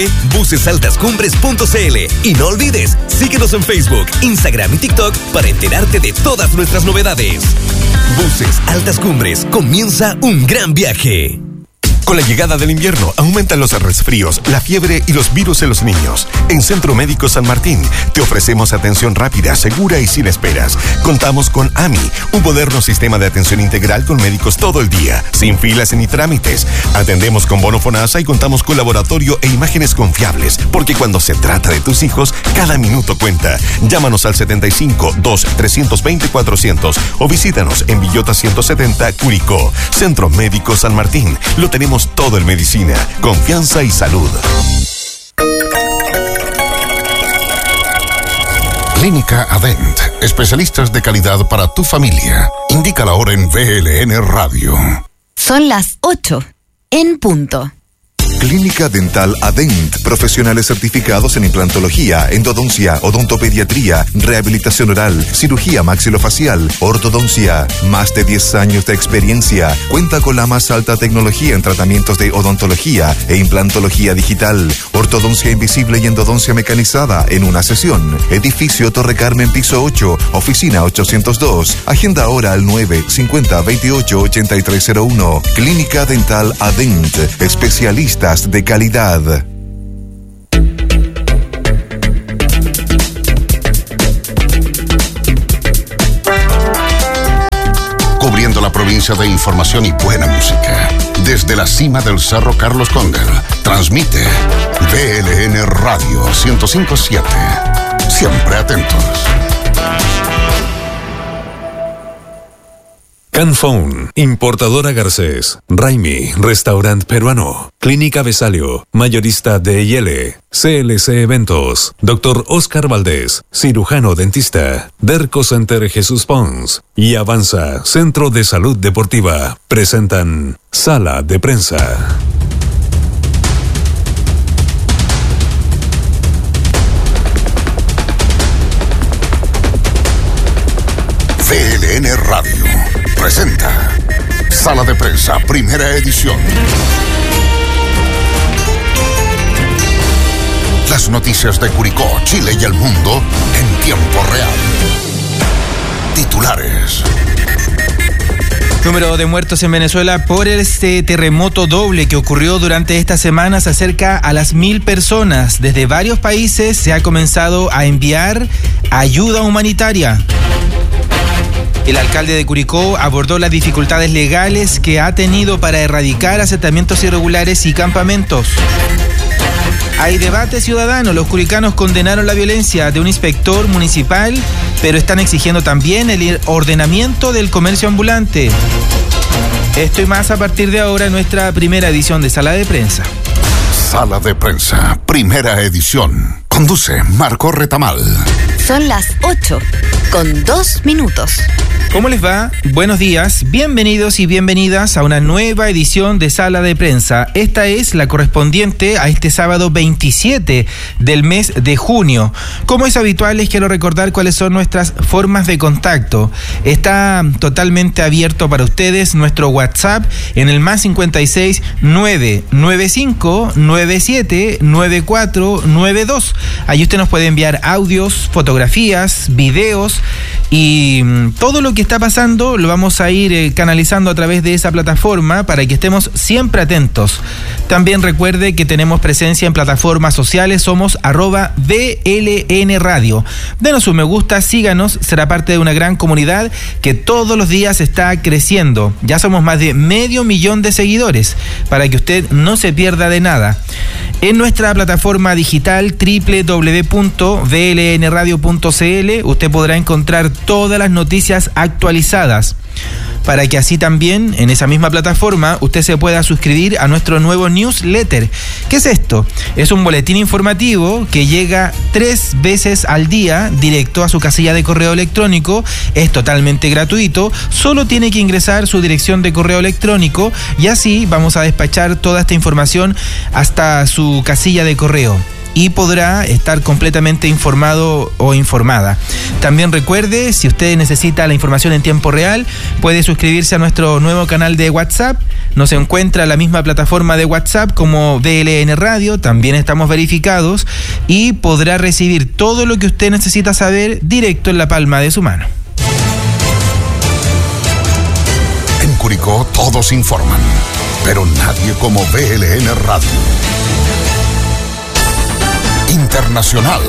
Busesaltascumbres.cl. Y no olvides, síguenos en Facebook, Instagram y TikTok para enterarte de todas nuestras novedades. Buses Altas Cumbres, comienza un gran viaje. Con la llegada del invierno, aumentan los resfríos, la fiebre y los virus en los niños. En Centro Médico San Martín, te ofrecemos atención rápida, segura y sin esperas. Contamos con AMI, un moderno sistema de atención integral con médicos todo el día, sin filas ni trámites. Atendemos con bono FONASA y contamos con laboratorio e imágenes confiables, porque cuando se trata de tus hijos, cada minuto cuenta. Llámanos al 75-2-320-400 o visítanos en Villota 170, Curicó. Centro Médico San Martín, lo tenemos todo en medicina, confianza y salud. Clínica Adent, especialistas de calidad para tu familia. Indica la hora en VLN Radio. Son las 8 en punto. Clínica Dental Adent, profesionales certificados en implantología, endodoncia, odontopediatría, rehabilitación oral, cirugía maxilofacial, ortodoncia. Más de 10 años de experiencia. Cuenta con la más alta tecnología en tratamientos de odontología e implantología digital, ortodoncia invisible y endodoncia mecanizada en una sesión. Edificio Torre Carmen, piso 8, oficina 802. Agenda ahora al 950-28-8301. Clínica Dental Adent, especialistas de calidad. Cubriendo la provincia de información y buena música. Desde la cima del Cerro Carlos Cóndel, transmite VLN Radio 105.7. Siempre atentos. Canphone, importadora Garcés, Raimi, restaurante peruano, Clínica Besalio, mayorista de IL, CLC Eventos, Dr. Oscar Valdés, cirujano dentista, Derco Center Jesús Pons y Avanza, Centro de Salud Deportiva, presentan Sala de Prensa. VLN Radio presenta Sala de Prensa, primera edición. Las noticias de Curicó, Chile y el mundo en tiempo real. Titulares. Número de muertos en Venezuela por este terremoto doble que ocurrió durante esta semana se acerca a las 1.000 personas. Desde varios países se ha comenzado a enviar ayuda humanitaria. El alcalde de Curicó abordó las dificultades legales que ha tenido para erradicar asentamientos irregulares y campamentos. Hay debate ciudadano. Los curicanos condenaron la violencia de un inspector municipal, pero están exigiendo también el ordenamiento del comercio ambulante. Esto y más a partir de ahora en nuestra primera edición de Sala de Prensa. Sala de Prensa, primera edición. Conduce Marco Retamal. Son las 8 con 2 minutos. ¿Cómo les va? Buenos días, bienvenidos y bienvenidas a una nueva edición de Sala de Prensa. Esta es la correspondiente a este sábado 27 del mes de junio. Como es habitual, les quiero recordar cuáles son nuestras formas de contacto. Está totalmente abierto para ustedes nuestro WhatsApp en el más 56 995 97 94 92. Ahí usted nos puede enviar audios, fotografías, videos y todo lo que está pasando lo vamos a ir canalizando a través de esa plataforma para que estemos siempre atentos. También recuerde que tenemos presencia en plataformas sociales, somos @VLN Radio. Denos un me gusta, síganos, será parte de una gran comunidad que todos los días está creciendo. Ya somos más de 500,000 de seguidores para que usted no se pierda de nada. En nuestra plataforma digital www.vlnradio.cl usted podrá encontrar todas las noticias actualizadas para que así también en esa misma plataforma usted se pueda suscribir a nuestro nuevo newsletter. ¿Qué es esto? Es un boletín informativo que llega 3 veces al día directo a su casilla de correo electrónico. Es totalmente gratuito, solo tiene que ingresar su dirección de correo electrónico y así vamos a despachar toda esta información hasta su casilla de correo. y podrá estar completamente informado o informada. También recuerde, si usted necesita la información en tiempo real, puede suscribirse a nuestro nuevo canal de WhatsApp. Nos encuentra la misma plataforma de WhatsApp como VLN Radio, también estamos verificados, y podrá recibir todo lo que usted necesita saber directo en la palma de su mano. En Curicó todos informan, pero nadie como VLN Radio. Internacional.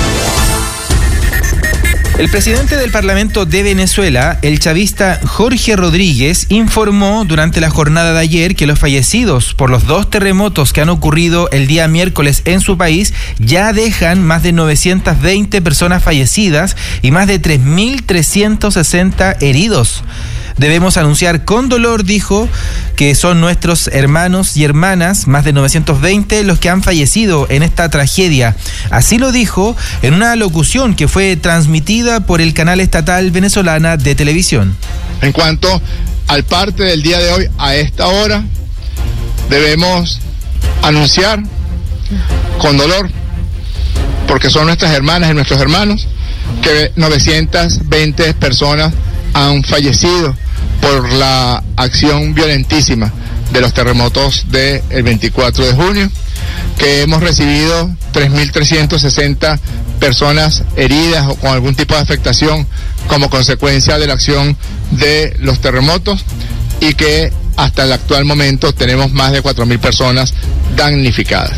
El presidente del Parlamento de Venezuela, el chavista Jorge Rodríguez, informó durante la jornada de ayer que los fallecidos por los 2 terremotos que han ocurrido el día miércoles en su país ya dejan más de 920 personas fallecidas y más de 3.360 heridos. Debemos anunciar con dolor, dijo, que son nuestros hermanos y hermanas, más de 920, los que han fallecido en esta tragedia. Así lo dijo en una locución que fue transmitida por el canal estatal venezolana de televisión. En cuanto al parte del día de hoy, a esta hora, debemos anunciar con dolor, porque son nuestras hermanas y nuestros hermanos, que 920 personas han fallecido por la acción violentísima de los terremotos del 24 de junio, que hemos recibido 3.360 personas heridas o con algún tipo de afectación como consecuencia de la acción de los terremotos, y que hasta el actual momento tenemos más de 4.000 personas damnificadas.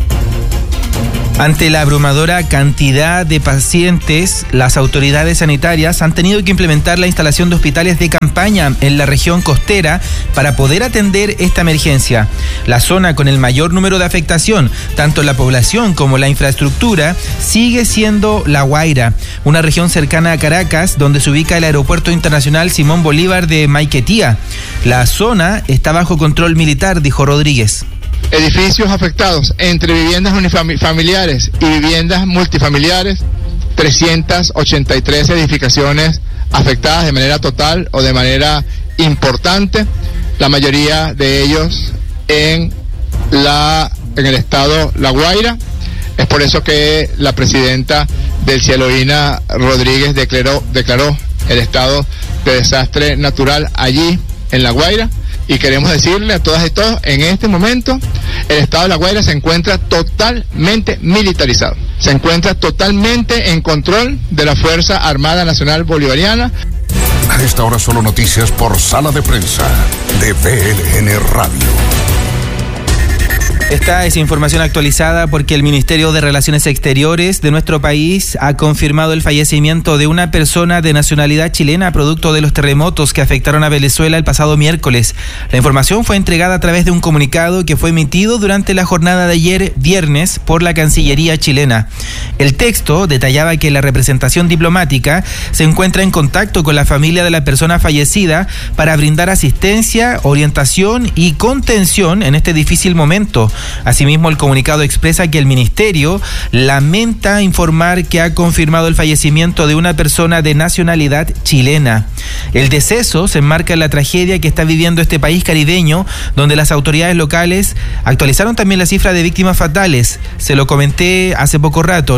Ante la abrumadora cantidad de pacientes, las autoridades sanitarias han tenido que implementar la instalación de hospitales de campaña en la región costera para poder atender esta emergencia. La zona con el mayor número de afectación, tanto en la población como en la infraestructura, sigue siendo La Guaira, una región cercana a Caracas, donde se ubica el Aeropuerto Internacional Simón Bolívar de Maiquetía. La zona está bajo control militar, dijo Rodríguez. Edificios afectados entre viviendas unifamiliares y viviendas multifamiliares, 383 edificaciones afectadas de manera total o de manera importante, la mayoría de ellos en el estado La Guaira. Es por eso que la presidenta del Cieloína, Rodríguez, declaró el estado de desastre natural allí en La Guaira. Y queremos decirle a todas y todos, en este momento, el estado de La Guaira se encuentra totalmente militarizado. Se encuentra totalmente en control de la Fuerza Armada Nacional Bolivariana. A esta hora solo noticias por Sala de Prensa de VLN Radio. Esta es información actualizada porque el Ministerio de Relaciones Exteriores de nuestro país ha confirmado el fallecimiento de una persona de nacionalidad chilena producto de los terremotos que afectaron a Venezuela el pasado miércoles. La información fue entregada a través de un comunicado que fue emitido durante la jornada de ayer viernes por la Cancillería chilena. El texto detallaba que la representación diplomática se encuentra en contacto con la familia de la persona fallecida para brindar asistencia, orientación y contención en este difícil momento. Asimismo, el comunicado expresa que el Ministerio lamenta informar que ha confirmado el fallecimiento de una persona de nacionalidad chilena. El deceso se enmarca en la tragedia que está viviendo este país caribeño, donde las autoridades locales actualizaron también la cifra de víctimas fatales. Se lo comenté hace poco rato,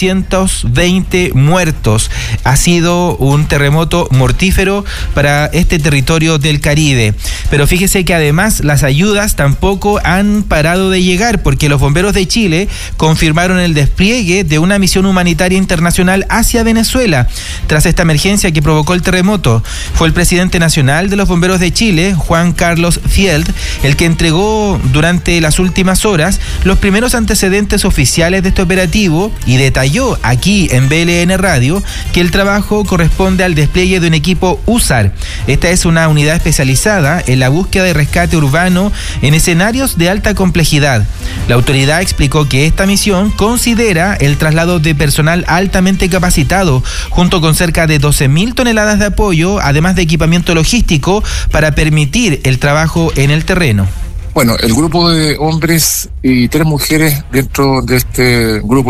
920 muertos. Ha sido un terremoto mortífero para este territorio del Caribe. Pero fíjese que además las ayudas tampoco han parado de llegar, porque los bomberos de Chile confirmaron el despliegue de una misión humanitaria internacional hacia Venezuela tras esta emergencia que provocó el terremoto. Fue el presidente nacional de los bomberos de Chile, Juan Carlos Field, el que entregó durante las últimas horas los primeros antecedentes oficiales de este operativo y detalló aquí en VLN Radio que el trabajo corresponde al despliegue de un equipo USAR. Esta es una unidad especializada en la búsqueda y rescate urbano en escenarios de alta complejidad. La autoridad explicó que esta misión considera el traslado de personal altamente capacitado, junto con cerca de 12.000 toneladas de apoyo, además de equipamiento logístico para permitir el trabajo en el terreno. Bueno, el grupo de hombres y 3 mujeres dentro de este grupo elite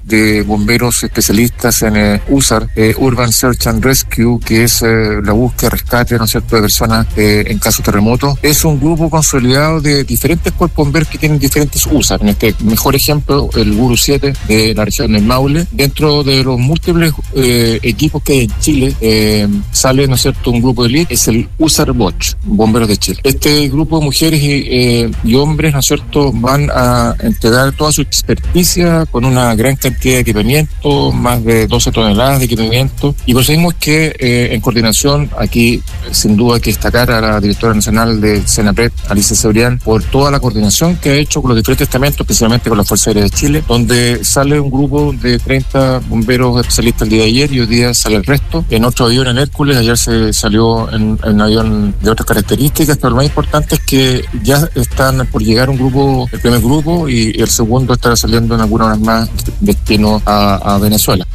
de bomberos especialistas en USAR, Urban Search and Rescue, que es la búsqueda, rescate, ¿no es cierto?, de personas en caso de terremoto. Es un grupo consolidado de diferentes cuerpos bomberos que tienen diferentes USAR. En este mejor ejemplo, el Guru 7 de la región del Maule. Dentro de los múltiples equipos que hay en Chile, sale, ¿no es cierto?, un grupo de elite, es el USAR Watch, Bomberos de Chile. Este grupo de mujeres y hombres, ¿no es cierto?, van a entregar toda su experticia con una gran cantidad de equipamiento, más de 12 toneladas de equipamiento, y conseguimos que en coordinación, aquí sin duda hay que destacar a la directora nacional de Senapred, Alicia Cebrián, por toda la coordinación que ha hecho con los diferentes estamentos, especialmente con la Fuerza Aérea de Chile, donde sale un grupo de 30 bomberos especialistas el día de ayer y hoy día sale el resto, en otro avión en Hércules, ayer se salió en un avión de otras características, pero lo más importante es que ya están por llegar un grupo, el primer grupo, y el segundo estará saliendo en algunas horas más destino a Venezuela.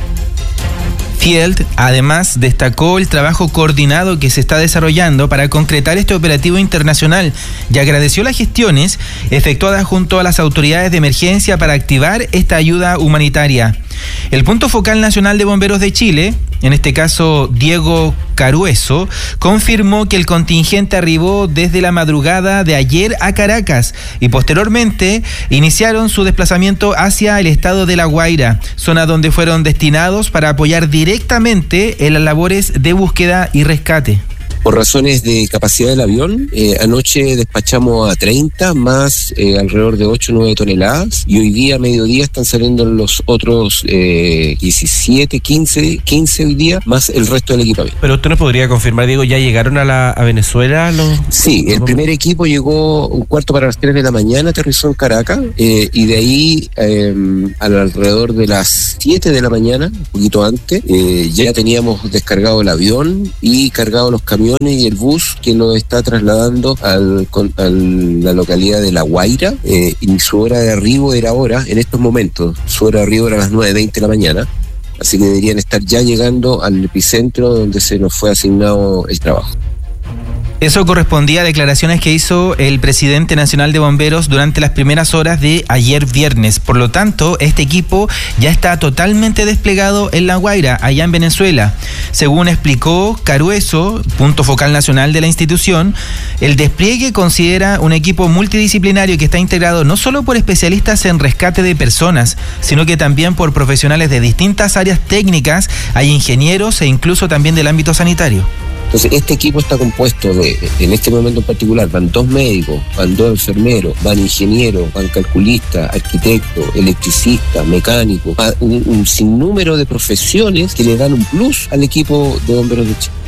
Field además destacó el trabajo coordinado que se está desarrollando para concretar este operativo internacional y agradeció las gestiones efectuadas junto a las autoridades de emergencia para activar esta ayuda humanitaria. El punto focal nacional de bomberos de Chile, en este caso Diego Carueso, confirmó que el contingente arribó desde la madrugada de ayer a Caracas y posteriormente iniciaron su desplazamiento hacia el estado de La Guaira, zona donde fueron destinados para apoyar directamente en las labores de búsqueda y rescate. Por razones de capacidad del avión, anoche despachamos a 30 más alrededor de 8 o 9 toneladas y hoy día a mediodía están saliendo los otros 17, 15 hoy día más el resto del equipamiento. Pero usted nos podría confirmar, Diego, ¿ya llegaron a Venezuela? Sí, el primer equipo llegó un cuarto para las 3 de la mañana, aterrizó en Caracas y de ahí alrededor de las 7 de la mañana, un poquito antes, ya teníamos descargado el avión y cargado los camiones y el bus que lo está trasladando a la localidad de La Guaira, y su hora de arribo era ahora, en estos momentos, su hora de arribo era a las 9:20 de la mañana, así que deberían estar ya llegando al epicentro donde se nos fue asignado el trabajo. Eso correspondía a declaraciones que hizo el presidente nacional de bomberos durante las primeras horas de ayer viernes. Por lo tanto, este equipo ya está totalmente desplegado en La Guaira, allá en Venezuela. Según explicó Carueso, punto focal nacional de la institución, el despliegue considera un equipo multidisciplinario que está integrado no solo por especialistas en rescate de personas, sino que también por profesionales de distintas áreas técnicas, hay ingenieros e incluso también del ámbito sanitario. Entonces, este equipo está compuesto de, en este momento en particular, van 2 médicos, van 2 enfermeros, van ingenieros, van calculistas, arquitectos, electricistas, mecánicos, un sinnúmero de profesiones que le dan un plus al equipo de bomberos de Chile.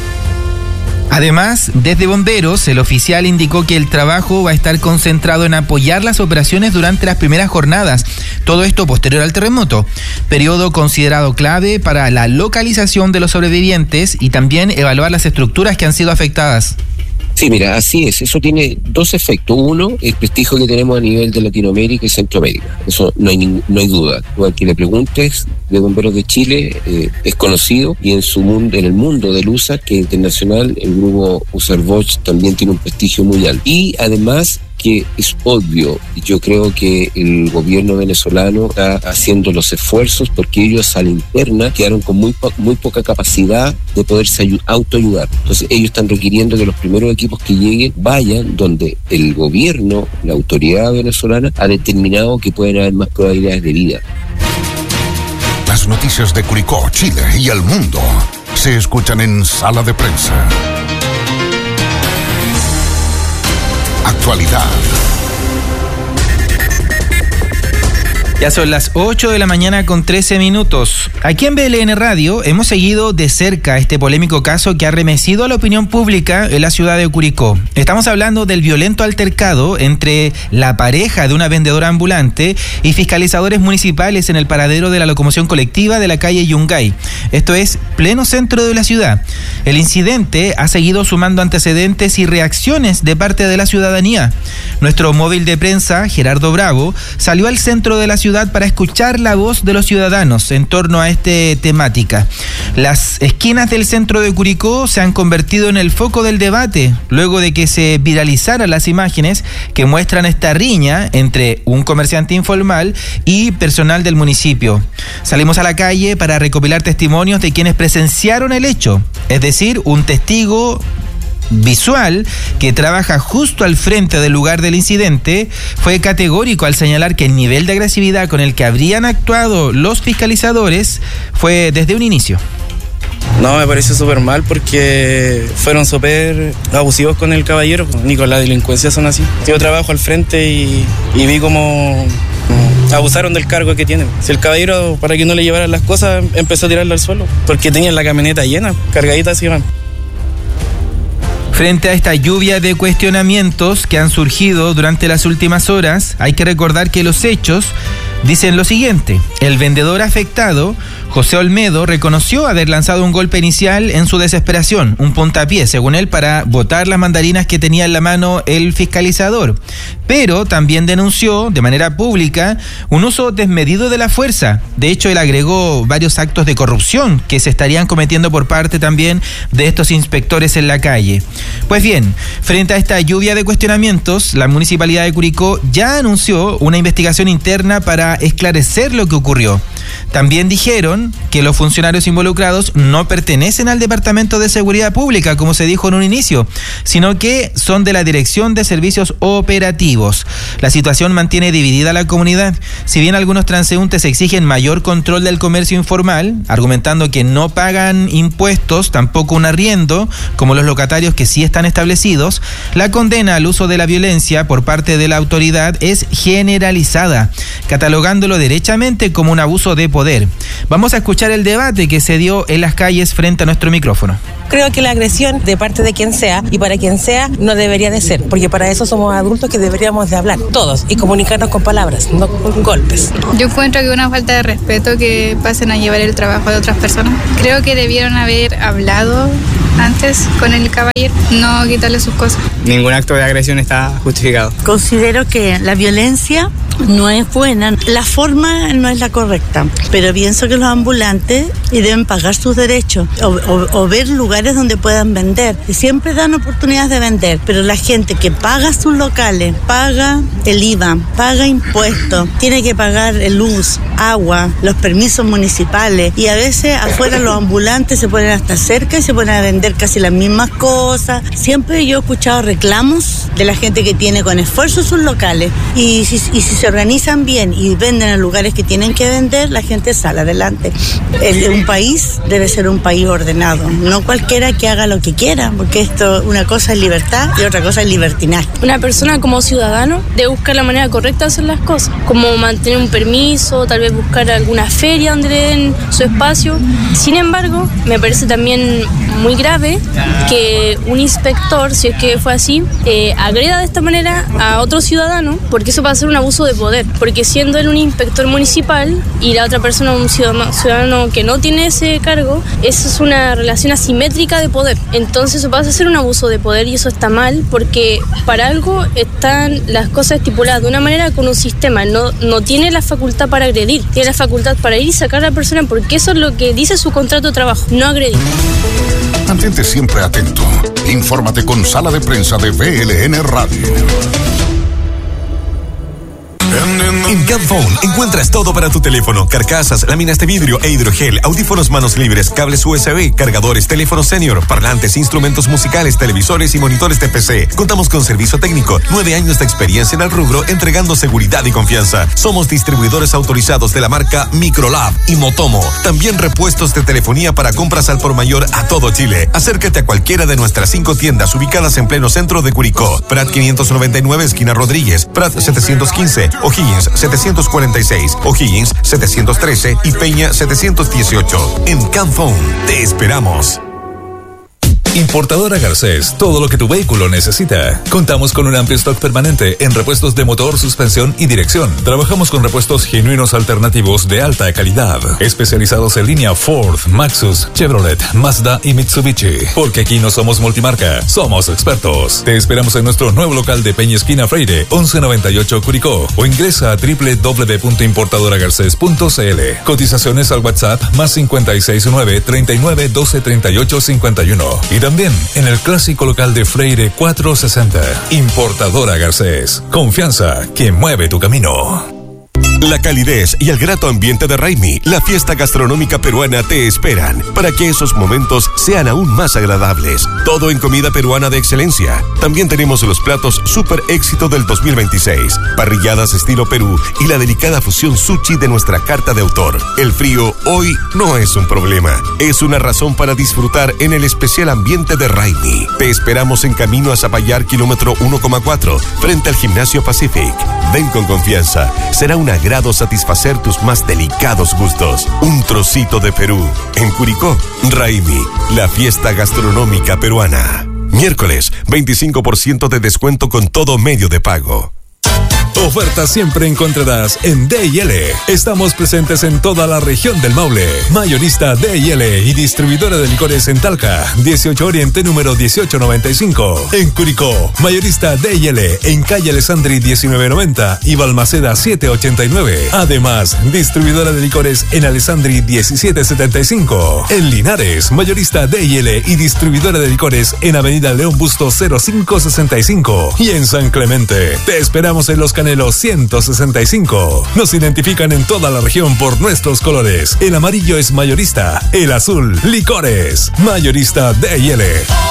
Además, desde Bomberos, el oficial indicó que el trabajo va a estar concentrado en apoyar las operaciones durante las primeras jornadas, todo esto posterior al terremoto, periodo considerado clave para la localización de los sobrevivientes y también evaluar las estructuras que han sido afectadas. Sí, mira, así es. Eso tiene 2 efectos. Uno, el prestigio que tenemos a nivel de Latinoamérica y Centroamérica. Eso no hay duda. Tú al que le preguntes de Bomberos de Chile es conocido, y en el mundo del USAR, que es internacional, el grupo USAR Watch también tiene un prestigio muy alto. Y además que es obvio, yo creo que el gobierno venezolano está haciendo los esfuerzos porque ellos a la interna quedaron con muy poca capacidad de poderse autoayudar. Entonces ellos están requiriendo que los primeros equipos que lleguen vayan donde el gobierno, la autoridad venezolana, ha determinado que pueden haber más probabilidades de vida. Las noticias de Curicó, Chile y el mundo se escuchan en Sala de Prensa. Actualidad. Ya son las 8 de la mañana con 13 minutos. Aquí en BLN Radio hemos seguido de cerca este polémico caso que ha remecido a la opinión pública en la ciudad de Curicó. Estamos hablando del violento altercado entre la pareja de una vendedora ambulante y fiscalizadores municipales en el paradero de la locomoción colectiva de la calle Yungay. Esto es pleno centro de la ciudad. El incidente ha seguido sumando antecedentes y reacciones de parte de la ciudadanía. Nuestro móvil de prensa, Gerardo Bravo, salió al centro de la ciudad ciudad para escuchar la voz de los ciudadanos en torno a esta temática. Las esquinas del centro de Curicó se han convertido en el foco del debate, luego de que se viralizaran las imágenes que muestran esta riña entre un comerciante informal y personal del municipio. Salimos a la calle para recopilar testimonios de quienes presenciaron el hecho, es decir, un testigo visual que trabaja justo al frente del lugar del incidente fue categórico al señalar que el nivel de agresividad con el que habrían actuado los fiscalizadores fue desde un inicio. No, me pareció súper mal porque fueron súper abusivos con el caballero, ni con la delincuencia son así. Yo trabajo al frente y vi cómo abusaron del cargo que tienen. Si el caballero, para que no le llevaran las cosas, empezó a tirarlo al suelo, porque tenían la camioneta llena, cargaditas y van. Frente a esta lluvia de cuestionamientos que han surgido durante las últimas horas, hay que recordar que los hechos dicen lo siguiente. El vendedor afectado, José Olmedo, reconoció haber lanzado un golpe inicial en su desesperación, un puntapié, según él, para botar las mandarinas que tenía en la mano el fiscalizador. Pero también denunció de manera pública un uso desmedido de la fuerza. De hecho, él agregó varios actos de corrupción que se estarían cometiendo por parte también de estos inspectores en la calle. Pues bien, frente a esta lluvia de cuestionamientos, la Municipalidad de Curicó ya anunció una investigación interna para esclarecer lo que ocurrió. También dijeron que los funcionarios involucrados no pertenecen al Departamento de Seguridad Pública, como se dijo en un inicio, sino que son de la Dirección de Servicios Operativos. La situación mantiene dividida a la comunidad. Si bien algunos transeúntes exigen mayor control del comercio informal, argumentando que no pagan impuestos, tampoco un arriendo, como los locatarios que sí están establecidos, la condena al uso de la violencia por parte de la autoridad es generalizada, catalogándolo derechamente como un abuso de poder. Vamos a escuchar el debate que se dio en las calles frente a nuestro micrófono. Creo que la agresión de parte de quien sea y para quien sea no debería de ser, porque para eso somos adultos que deberíamos de hablar todos y comunicarnos con palabras, no con golpes. Yo encuentro que es una falta de respeto que pasen a llevar el trabajo de otras personas. Creo que debieron haber hablado antes con el caballero, no quitarle sus cosas. Ningún acto de agresión está justificado. Considero que la violencia no es buena, la forma no es la correcta, pero pienso que los ambulantes deben pagar sus derechos o ver lugares donde puedan vender. Siempre dan oportunidades de vender, pero la gente que paga sus locales, paga el IVA, paga impuestos, tiene que pagar luz, agua, los permisos municipales, y a veces afuera los ambulantes se ponen hasta cerca y se ponen a vender casi las mismas cosas. Siempre yo he escuchado reclamos de la gente que tiene con esfuerzo sus locales, y si se organizan bien y venden en lugares que tienen que vender, la gente sale adelante. Un país debe ser un país ordenado, no cualquiera que haga lo que quiera, porque esto, una cosa es libertad y otra cosa es libertinaje. Una persona como ciudadano debe buscar la manera correcta de hacer las cosas, como mantener un permiso, tal vez buscar alguna feria donde le den su espacio. Sin embargo, me parece también muy grave que un inspector, si es que fue así, agreda de esta manera a otro ciudadano, porque eso va a ser un abuso de poder, porque siendo él un inspector municipal y la otra persona un ciudadano que no tiene ese cargo, eso es una relación asimétrica de poder. Entonces eso pasa a ser un abuso de poder y eso está mal, porque para algo están las cosas estipuladas de una manera con un sistema. No tiene la facultad para agredir, tiene la facultad para ir y sacar a la persona, porque eso es lo que dice su contrato de trabajo, no agredir. Mantente siempre atento. Infórmate con Sala de Prensa de VLN Radio. En Camphone encuentras todo para tu teléfono: carcasas, láminas de vidrio e hidrogel, audífonos manos libres, cables USB, cargadores, teléfonos senior, parlantes, instrumentos musicales, televisores y monitores de PC. Contamos con servicio técnico, 9 años de experiencia en el rubro, entregando seguridad y confianza. Somos distribuidores autorizados de la marca Microlab y Motomo. También repuestos de telefonía para compras al por mayor a todo Chile. Acércate a cualquiera de nuestras 5 tiendas ubicadas en pleno centro de Curicó: Prat 599, esquina Rodríguez; Prat 715, O'Higgins 746, O'Higgins 713 y Peña 718. En Camphone te esperamos. Importadora Garcés, todo lo que tu vehículo necesita. Contamos con un amplio stock permanente en repuestos de motor, suspensión y dirección. Trabajamos con repuestos genuinos alternativos de alta calidad, especializados en línea Ford, Maxus, Chevrolet, Mazda y Mitsubishi. Porque aquí no somos multimarca, somos expertos. Te esperamos en nuestro nuevo local de Peña Esquina Freire, 1198 Curicó, o ingresa a www.importadoragarces.cl. Cotizaciones al WhatsApp más 569 39 12 38 51. Y también en el clásico local de Freire 460. Importadora Garcés. Confianza que mueve tu camino. La calidez y el grato ambiente de Raimi, la fiesta gastronómica peruana, te esperan para que esos momentos sean aún más agradables. Todo en comida peruana de excelencia. También tenemos los platos super éxito del 2026, parrilladas estilo Perú y la delicada fusión sushi de nuestra carta de autor. El frío hoy no es un problema, es una razón para disfrutar en el especial ambiente de Raimi. Te esperamos en camino a Zapallar, kilómetro 1,4, frente al Gimnasio Pacific. Ven con confianza, será un agrado satisfacer tus más delicados gustos. Un trocito de Perú. En Curicó, Raimi, la fiesta gastronómica peruana. Miércoles, 25% de descuento con todo medio de pago. Ofertas siempre encontrarás en D&L. Estamos presentes en toda la región del Maule. Mayorista D&L y distribuidora de licores en Talca, 18 Oriente número 1895. En Curicó, mayorista D&L en calle Alessandri 1990 y Balmaceda 789. Además, distribuidora de licores en Alessandri 1775. En Linares, mayorista D&L y distribuidora de licores en Avenida León Bustos 0565. Y en San Clemente, te esperamos en Los Canelos 165. Nos identifican en toda la región por nuestros colores. El amarillo es mayorista, el azul, licores. Mayorista D&L.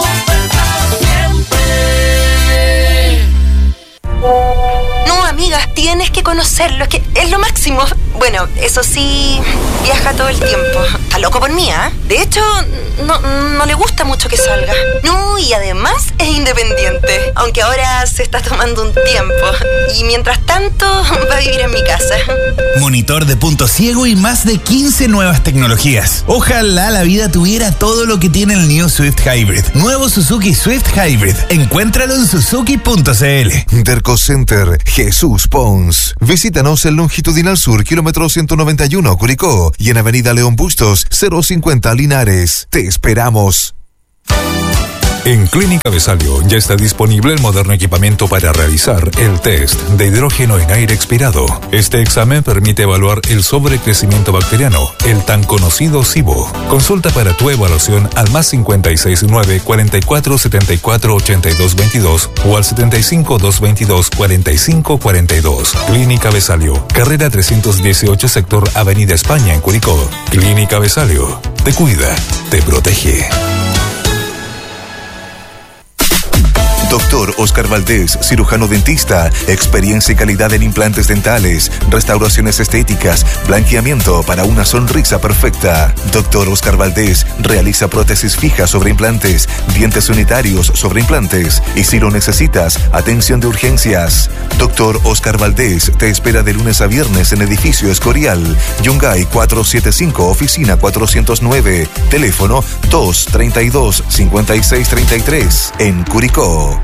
No, amiga, tienes que conocerlo, es que es lo máximo. Bueno, eso sí, viaja todo el tiempo. Está loco por mí, ¿eh? De hecho, no le gusta mucho que salga. No, y además es independiente. Aunque ahora se está tomando un tiempo. Y mientras tanto, va a vivir en mi casa. Monitor de punto ciego y más de 15 nuevas tecnologías. Ojalá la vida tuviera todo lo que tiene el New Swift Hybrid. Nuevo Suzuki Swift Hybrid. Encuéntralo en suzuki.cl. Derco Center, Jesús Pons. Visítanos en Longitudinal Sur, kilómetro 191, Curicó, y en Avenida León Bustos, 050, Linares. Te esperamos. En Clínica Besalio ya está disponible el moderno equipamiento para realizar el test de hidrógeno en aire expirado. Este examen permite evaluar el sobrecrecimiento bacteriano, el tan conocido SIBO. Consulta para tu evaluación al más 569 44 74 82 22 o al 75 222 45 42. Clínica Besalio, carrera 318, sector Avenida España en Curicó. Clínica Besalio, te cuida, te protege. Doctor Oscar Valdés, cirujano dentista, experiencia y calidad en implantes dentales, restauraciones estéticas, blanqueamiento para una sonrisa perfecta. Doctor Oscar Valdés realiza prótesis fijas sobre implantes, dientes unitarios sobre implantes y si lo necesitas, atención de urgencias. Doctor Oscar Valdés te espera de lunes a viernes en edificio Escorial, Yungay 475, oficina 409, teléfono 232-5633 en Curicó.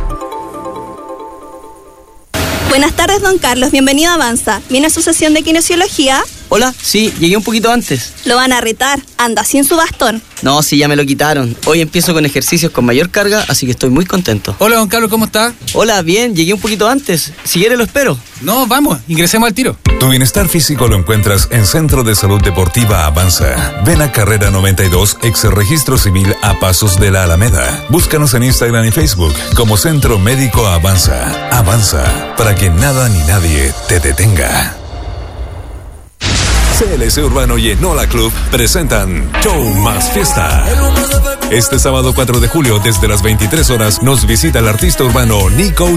Buenas tardes, don Carlos. Bienvenido a Avanza. ¿Viene a su sesión de kinesiología? Hola, sí, llegué un poquito antes. Lo van a retar. Anda sin su bastón. No, sí, ya me lo quitaron. Hoy empiezo con ejercicios con mayor carga, así que estoy muy contento. Hola, don Carlos, ¿cómo está? Hola, bien, llegué un poquito antes. Si quiere lo espero. No, vamos, ingresemos al tiro. Tu bienestar físico lo encuentras en Centro de Salud Deportiva Avanza. Ven a Carrera 92, ex Registro Civil a Pasos de la Alameda. Búscanos en Instagram y Facebook como Centro Médico Avanza. Avanza, para que nada ni nadie te detenga. CLC Urbano y Enola Club presentan Show Más Fiesta. Este sábado 4 de julio, desde las 23 horas, nos visita el artista urbano Nico